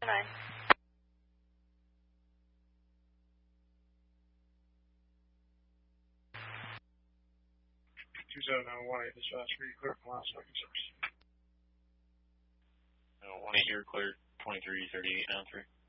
9. 27018, dispatch, are you clear from last second service? 18, you're clear, 233893.